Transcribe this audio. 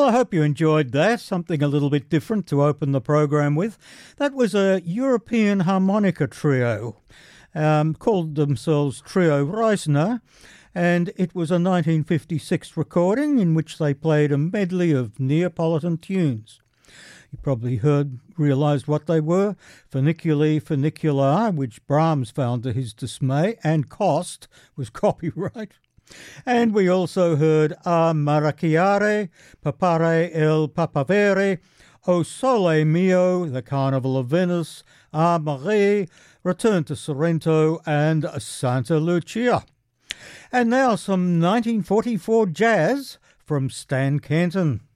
Well, I hope you enjoyed that. Something a little bit different to open the program with. That was a European harmonica trio, called themselves Trio Reisner, and it was a 1956 recording in which they played a medley of Neapolitan tunes. You probably realised what they were. Funiculi Funicular, which Brahms found to his dismay and cost was copyright. And we also heard A Maracchiare, Papare el Papavere, O Sole Mio, The Carnival of Venice, A Marie, Return to Sorrento, and Santa Lucia. And now some 1944 jazz from Stan Kenton.